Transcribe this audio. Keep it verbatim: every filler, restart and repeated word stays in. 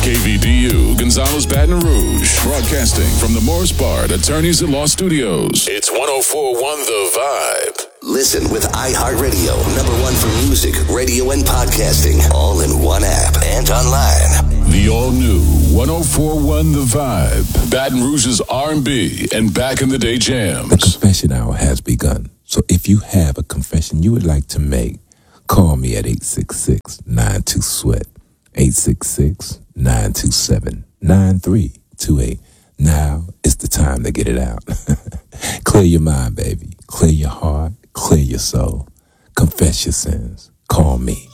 K V D U, Gonzales, Baton Rouge. Broadcasting from the Morris Bard Attorneys at Law Studios. It's one oh four point one The Vibe. Listen with iHeartRadio, number one for music, radio, and podcasting, all in one app and online. The all-new one oh four point one The Vibe. Baton Rouge's R and B and back-in-the-day jams. The confession hour has begun. So if you have a confession you would like to make, call me at eight six six, nine two, sweat, eight six six, nine two seven, nine three two eight. Now is the time to get it out. Clear your mind, baby. Clear your heart. Clear your soul. Confess your sins. Call me.